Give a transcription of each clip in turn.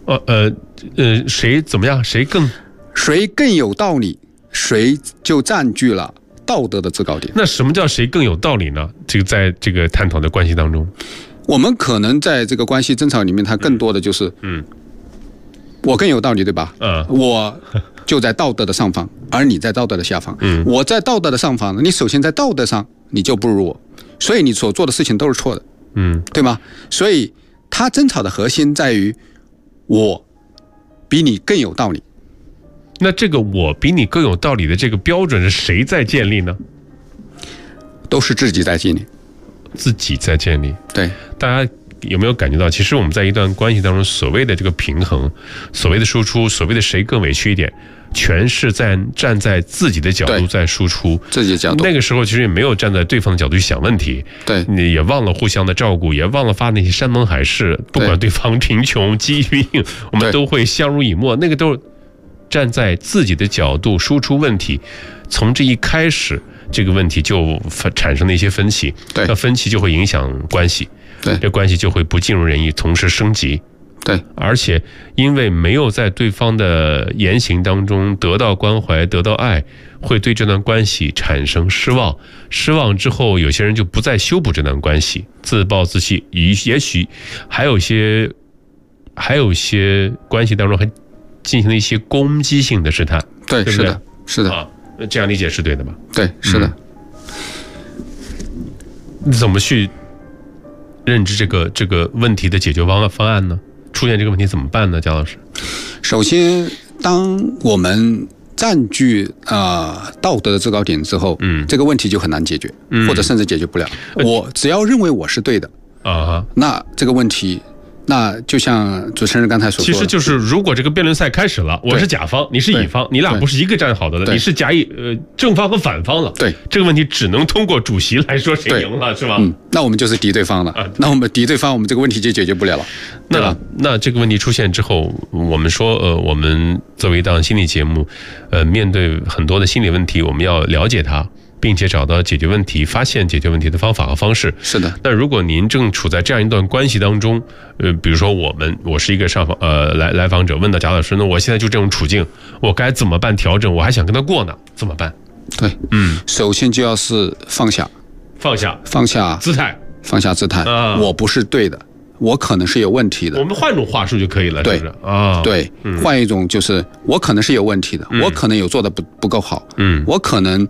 谁怎么样？谁更有道理，谁就占据了道德的制高点。 那什么叫谁更有道理呢？这个在这个探讨的关系当中， 我们可能在这个关系争吵里面，它更多的就是我更有道理，对吧？我就在道德的上方，而你在道德的下方。我在道德的上方，你首先在道德上你就不如我，所以你所做的事情都是错的，对吗？所以他争吵的核心在于我比你更有道理。 那这个我比你更有道理的这个标准是谁在建立呢？ 都是自己在建立。 自己在建立。 对， 大家有没有感觉到，其实我们在一段关系当中，所谓的这个平衡，所谓的输出，所谓的谁更委屈一点，全是站在自己的角度在输出， 自己的角度。 那个时候其实也没有站在对方的角度去想问题， 对， 你也忘了互相的照顾，也忘了发那些山盟海誓，不管对方贫穷疾病，我们都会相濡以沫。那个都是站在自己的角度输出问题，从这一开始，这个问题就产生了一些分歧，那分歧就会影响关系， 对， 这关系就会不尽如人意，同时升级。 对， 而且因为没有在对方的言行当中得到关怀、得到爱，会对这段关系产生失望。失望之后，有些人就不再修补这段关系，自暴自弃。也许还有些关系当中还进行了一些攻击性的试探。 对， 对不对？ 是的。 这样理解是对的吧？ 对，是的。 你怎么去认知这个问题的解决方案呢？出现这个问题怎么办呢？姜老师， 首先，当我们占据道德的制高点之后，这个问题就很难解决，或者甚至解决不了。我只要认为我是对的那这个问题。那就像主持人刚才所说的， 其实就是如果这个辩论赛开始了，我是甲方，你是乙方，你俩不是一个站好的了，你是正方和反方了。 对， 这个问题只能通过主席来说谁赢了，是吧？ 那我们就是敌对方了。那我们敌对方，我们这个问题就解决不了了。 那这个问题出现之后，我们说我们作为一档心理节目，面对很多的心理问题，我们要了解它，并且找到解决问题、发现解决问题的方法和方式。 是的。 那如果您正处在这样一段关系当中，比如说我是一个来访者，问到贾老师，那我现在就这种处境，我该怎么办调整？我还想跟他过呢，怎么办？ 对，首先就要是放下姿态，我不是对的，我可能是有问题的。 我们换一种话术就可以了，是不是？ 对，换一种就是我可能是有问题的，我可能有做的不够好，我可能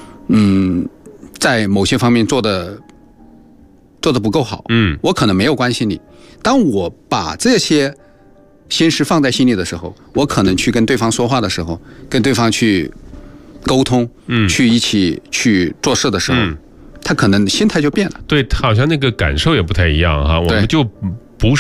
在某些方面做的不够好，我可能没有关心你。当我把这些心事放在心里的时候，我可能去跟对方说话的时候，跟对方去沟通，去一起去做事的时候，他可能心态就变了。 对，好像那个感受也不太一样哈。我们就